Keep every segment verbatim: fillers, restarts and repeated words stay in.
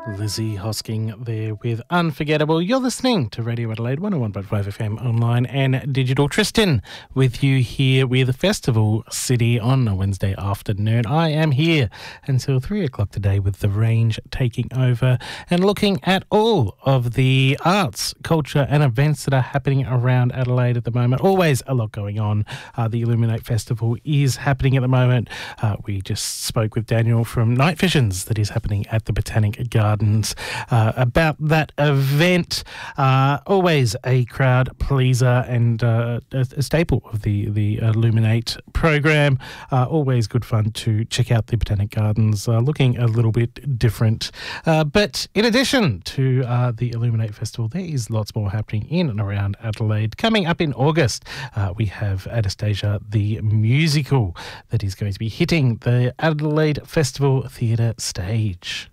Lizzie Hosking there with Unforgettable. You're listening to Radio Adelaide one oh one point five F M online and digital. Tristan with you here with Festival City on a Wednesday afternoon. I am here until three o'clock today with The Range taking over and looking at all of the arts, culture and events that are happening around Adelaide at the moment. Always a lot going on. Uh, the Illuminate Festival is happening at the moment. Uh, we just spoke with Daniel from Night Visions that is happening at the Botanic Gardens uh, about that event. Uh, always a crowd pleaser and uh, a, a staple of the, the Illuminate program. Uh, always good fun to check out the Botanic Gardens, uh, looking a little bit different. Uh, but in addition to uh, the Illuminate Festival, there is lots more happening in and around Adelaide. Coming up in August, uh, we have Anastasia the musical that is going to be hitting the Adelaide Festival Theatre stage.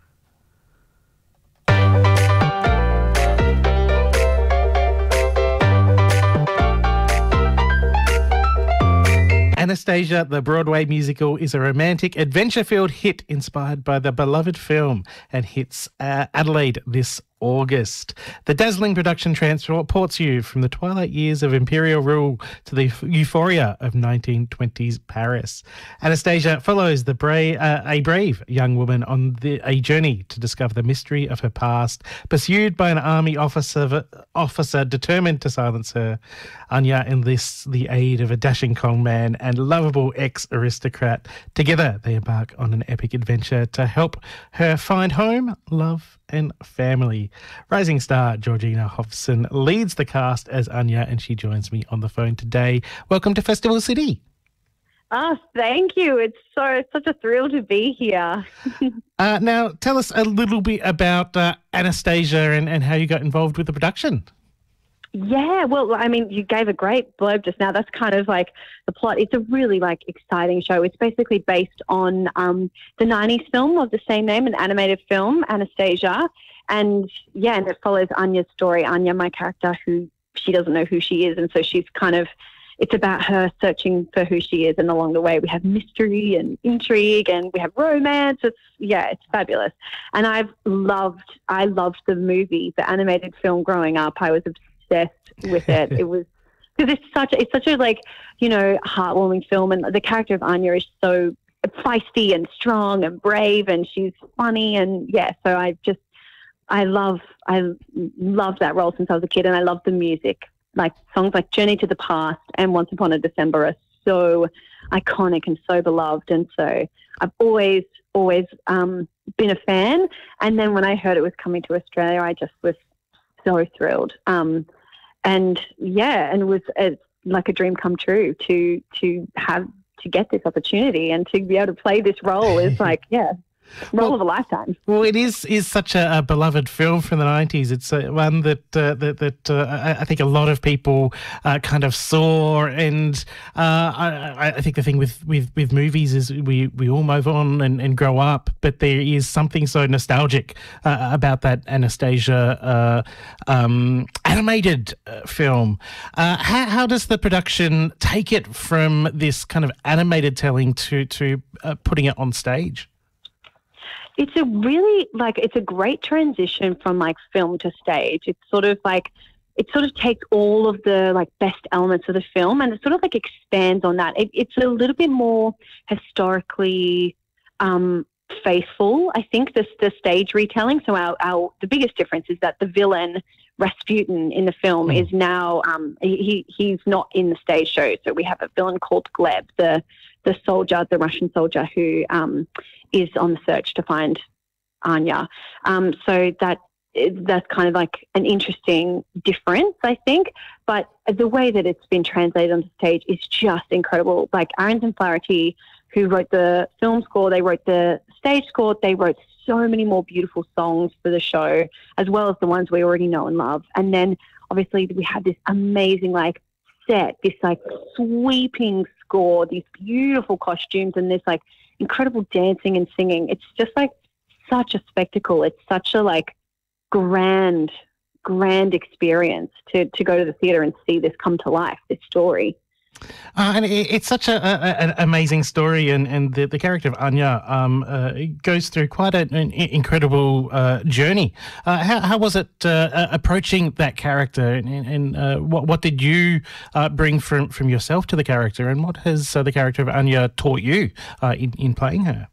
Anastasia, the Broadway musical, is a romantic, adventure-filled hit inspired by the beloved film and hits uh, Adelaide this August. The dazzling production transports you from the twilight years of imperial rule to the euphoria of nineteen twenties Paris. Anastasia follows the bra- uh, a brave young woman on the, a journey to discover the mystery of her past, pursued by an army officer officer determined to silence her. Anya enlists the aid of a dashing con man and lovable ex-aristocrat. Together, they embark on an epic adventure to help her find home, love, and family. Rising star Georgina Hobson leads the cast as Anya, and she joins me on the phone today. Welcome to Festival City. Ah, thank you. It's so it's such a thrill to be here. uh, now, tell us a little bit about uh, Anastasia and, and how you got involved with the production. Yeah, well, I mean, you gave a great blurb just now. That's kind of like the plot. It's a really, like, exciting show. It's basically based on um, the nineties film of the same name, an animated film, Anastasia. And, yeah, and it follows Anya's story. Anya, my character, who she doesn't know who she is, and so she's kind of, it's about her searching for who she is, and along the way we have mystery and intrigue and we have romance. It's, yeah, it's fabulous. And I've loved, I loved the movie, the animated film growing up. I was obsessed with it. It was because it's such it's such a like you know heartwarming film, and the character of Anya is so feisty and strong and brave, and she's funny, and yeah. So I just I love I love that role since I was a kid, and I love the music. Like songs like Journey to the Past and Once Upon a December are so iconic and so beloved, and so I've always always um, been a fan. And then when I heard it was coming to Australia, I just was so thrilled. Um, and yeah, and it was it's like a dream come true to, to have, to get this opportunity and to be able to play this role is like, yeah, role well, of a lifetime. Well, it is is such a, a beloved film from the nineties. It's uh, one that uh, that, that uh, I, I think a lot of people uh, kind of saw, and uh, I, I think the thing with, with, with movies is we, we all move on and, and grow up, but there is something so nostalgic uh, about that Anastasia uh, um, animated uh, film. Uh, how, how does the production take it from this kind of animated telling to, to uh, putting it on stage? It's a really, like, it's a great transition from, like, film to stage. It's sort of, like, it sort of takes all of the, like, best elements of the film and it sort of, like, expands on that. It, it's a little bit more historically um, faithful, I think, the, the stage retelling. So our, our the biggest difference is that the villain, Rasputin, in the film mm. is now, um, he he's not in the stage show. So we have a villain called Gleb, the the soldier, the Russian soldier who um, is on the search to find Anya. Um, so that that's kind of like an interesting difference, I think. But the way that it's been translated onto stage is just incredible. Like Ahrens and Flaherty, who wrote the film score, they wrote the stage score, they wrote so many more beautiful songs for the show, as well as the ones we already know and love. And then obviously we have this amazing like set, this like sweeping score, these beautiful costumes and this like incredible dancing and singing. It's just like such a spectacle. It's such a like grand, grand experience to, to go to the theatre and see this come to life, this story. Uh, and it, it's such a, a, an amazing story, and, and the, the character of Anya um, uh, goes through quite a, an incredible uh, journey. Uh, how, how was it uh, approaching that character, and, and uh, what, what did you uh, bring from, from yourself to the character, and what has uh, the character of Anya taught you uh, in, in playing her?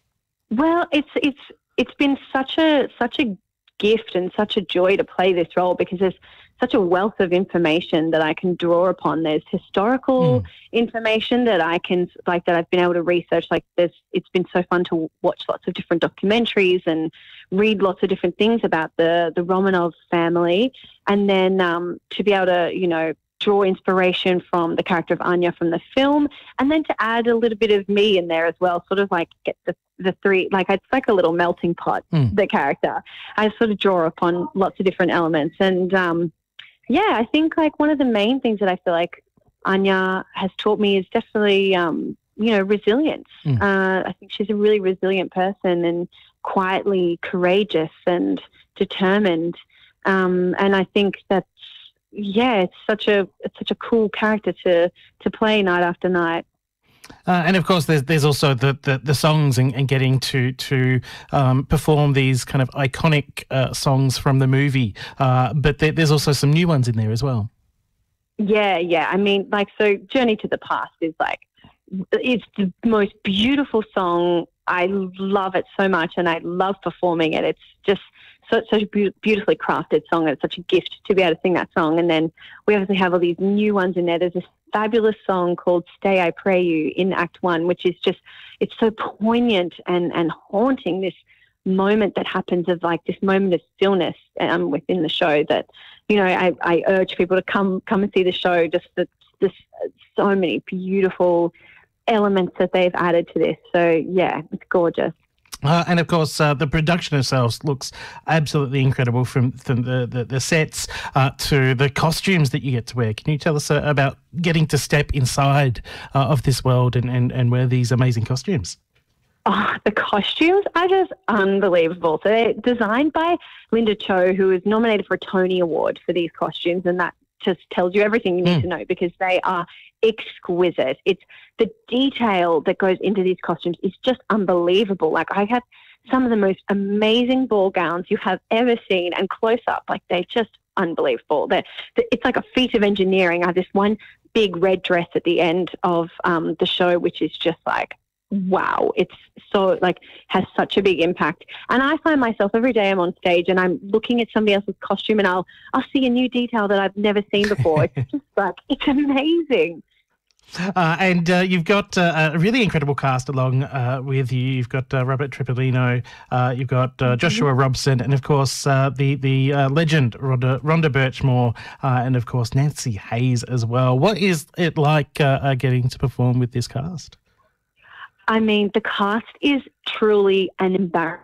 Well, it's it's it's been such a such a gift and such a joy to play this role, because there's such a wealth of information that I can draw upon. There's historical mm. information that I can, like, that I've been able to research. Like, there's, it's been so fun to watch lots of different documentaries and read lots of different things about the, the Romanov family. And then um, to be able to, you know, draw inspiration from the character of Anya from the film, and then to add a little bit of me in there as well, sort of like get the, the three, like it's like a little melting pot, mm. the character. I sort of draw upon lots of different elements. And, um, yeah, I think like one of the main things that I feel like Anya has taught me is definitely, um, you know, resilience. Mm. Uh, I think she's a really resilient person, and quietly courageous and determined. Um, and I think that's, yeah, it's such a it's such a cool character to to play night after night. Uh, and of course, there's there's also the the, the songs, and, and getting to to um, perform these kind of iconic uh, songs from the movie. Uh, but there, there's also some new ones in there as well. Yeah, yeah. I mean, like, so "Journey to the Past" is like, it's the most beautiful song. I love it so much, and I love performing it. It's just such, such a be- beautifully crafted song, and it's such a gift to be able to sing that song. And then we obviously have all these new ones in there. There's this fabulous song called "Stay I Pray You" in Act One, which is just, it's so poignant and, and haunting, this moment that happens of like this moment of stillness um, within the show that, you know, I, I urge people to come come and see the show. Just the, this, so many beautiful elements that they've added to this. So yeah, it's gorgeous. Uh, and of course, uh, the production itself looks absolutely incredible, from, from the, the, the sets uh, to the costumes that you get to wear. Can you tell us uh, about getting to step inside uh, of this world and, and, and wear these amazing costumes? Oh, the costumes are just unbelievable. So they're designed by Linda Cho, who is nominated for a Tony Award for these costumes, and that just tells you everything you need mm. to know, because they are exquisite. It's the detail that goes into these costumes is just unbelievable. Like, I have some of the most amazing ball gowns you have ever seen, and close up, like, they're just unbelievable. They're, it's like a feat of engineering. I have this one big red dress at the end of um, the show, which is just like, wow, it's so, like, has such a big impact. And I find myself every day I'm on stage and I'm looking at somebody else's costume, and I'll I'll see a new detail that I've never seen before. It's just like, it's amazing. Uh, and uh, you've got uh, a really incredible cast along uh, with you. You've got uh, Robert Tripolino, uh, you've got uh, Joshua mm-hmm. Robson, and of course uh, the the uh, legend Rhonda, Rhonda Birchmore, uh, and of course Nancy Hayes as well. What is it like uh, uh, getting to perform with this cast? I mean, the cast is truly an embarrassment.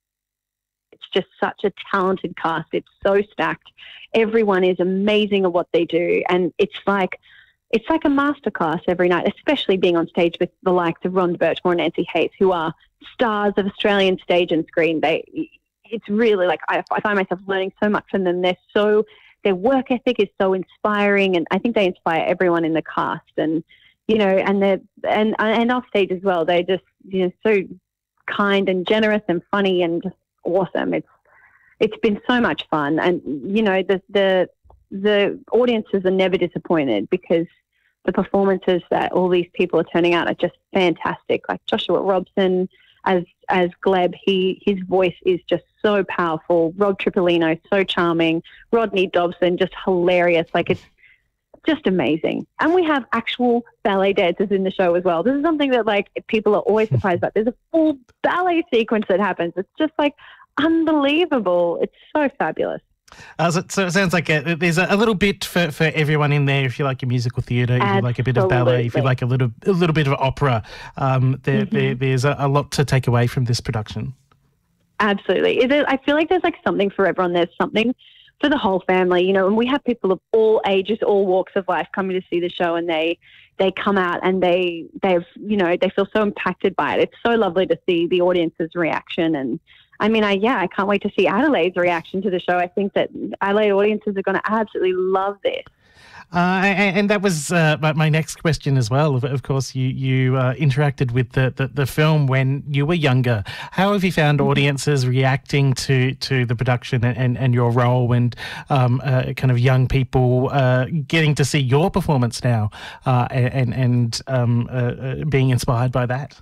It's just such a talented cast. It's so stacked. Everyone is amazing at what they do, and it's like it's like a masterclass every night, especially being on stage with the likes of Rhonda Birchmore and Nancy Hayes, who are stars of Australian stage and screen. They, it's really like, I, I find myself learning so much from them. They're so, their work ethic is so inspiring, and I think they inspire everyone in the cast. And you know, and they're and and off stage as well. They're just, you know, so kind and generous and funny and just awesome. It's it's been so much fun, and you know, the the the audiences are never disappointed, because the performances that all these people are turning out are just fantastic. Like Joshua Robson as as Gleb, he his voice is just so powerful. Rob Tripolino, so charming. Rodney Dobson, just hilarious. Like, it's just amazing. And we have actual ballet dancers in the show as well. This is something that, like, people are always surprised about. There's a full ballet sequence that happens. It's just like unbelievable. It's so fabulous. Uh, so, so it sounds like a, there's a, a little bit for, for everyone in there. If you like your musical theatre, if you like a bit of ballet, if you like a little a little bit of opera, um, there, mm-hmm. there there's a, a lot to take away from this production. Absolutely. It is, I feel like there's like something for everyone. There's something for the whole family, you know, and we have people of all ages, all walks of life coming to see the show, and they they come out and they they've you know they feel so impacted by it. It's so lovely to see the audience's reaction, and I mean, I yeah, I can't wait to see Adelaide's reaction to the show. I think that Adelaide audiences are going to absolutely love this. Uh, and, and that was uh, my, my next question as well. Of, of course, you you uh, interacted with the, the, the film when you were younger. How have you found audiences reacting to, to the production and, and your role, and um, uh, kind of young people uh, getting to see your performance now uh, and and um, uh, uh, being inspired by that?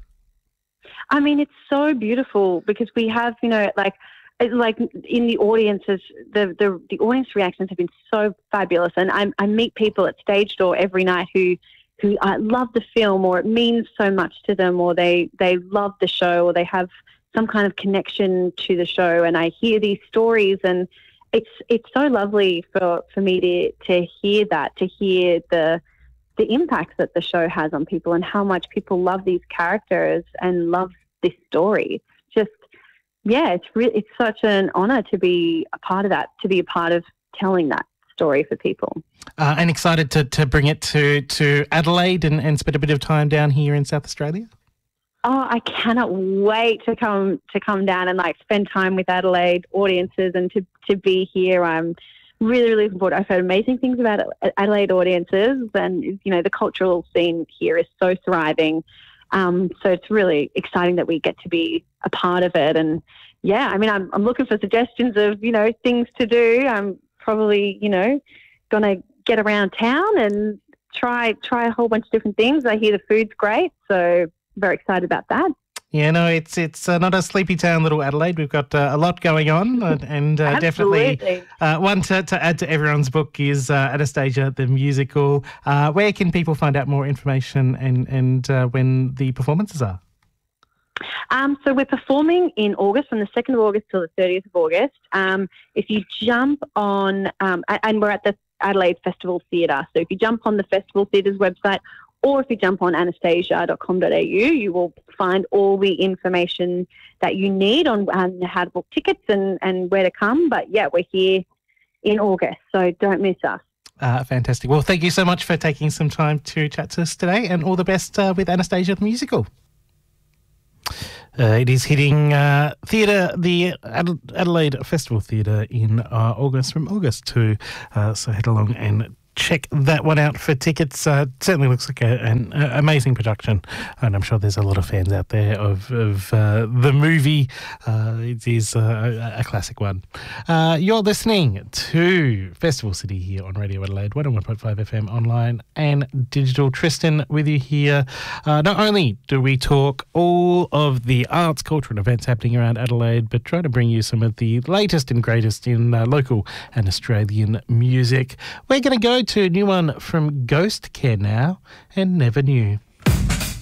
I mean, it's so beautiful because we have, you know, like. Like in the audiences, the, the the audience reactions have been so fabulous, and I, I meet people at Stage Door every night who who uh, love the film, or it means so much to them, or they they love the show, or they have some kind of connection to the show, and I hear these stories, and it's it's so lovely for, for me to to hear that, to hear the the impacts that the show has on people, and how much people love these characters and love this story. Just Yeah, it's really, it's such an honour to be a part of that, to be a part of telling that story for people. Uh, and excited to, to bring it to, to Adelaide and, and spend a bit of time down here in South Australia? Oh, I cannot wait to come to come down and like spend time with Adelaide audiences and to, to be here. I'm really, really looking forward. I've heard amazing things about Adelaide audiences, and you know the cultural scene here is so thriving. Um, so it's really exciting that we get to be a part of it. And yeah, I mean, I'm, I'm looking for suggestions of, you know, things to do. I'm probably, you know, going to get around town and try, try a whole bunch of different things. I hear the food's great. So very excited about that. Yeah, no, it's it's uh, not a sleepy town, little Adelaide. We've got uh, a lot going on, and, and uh, definitely uh, one to, to add to everyone's book is uh, Anastasia the Musical. Uh, where can people find out more information and, and uh, when the performances are? Um, so we're performing in August, from the second of August till the thirtieth of August. Um, if you jump on, um, and we're at the Adelaide Festival Theatre, so if you jump on the Festival Theatre's website, or if you jump on anastasia dot com dot a u, you will find all the information that you need on um, how to book tickets and, and where to come. But yeah, we're here in August, so don't miss us. Uh, fantastic. Well, thank you so much for taking some time to chat to us today, and all the best uh, with Anastasia the Musical. Uh, it is hitting uh, theatre, the Ad- Adelaide Festival Theatre in uh, August, from August to, uh, so head along and check that one out for tickets. Uh, certainly looks like a, an uh, amazing production, and I'm sure there's a lot of fans out there of, of uh, the movie. Uh, it is uh, a, a classic one. Uh, you're listening to Festival City here on Radio Adelaide, one oh one point five F M online and digital. Tristan with you here. Uh, not only do we talk all of the arts, culture and events happening around Adelaide, but try to bring you some of the latest and greatest in uh, local and Australian music. We're going to go to a new one from Ghost Care now, and Never Knew.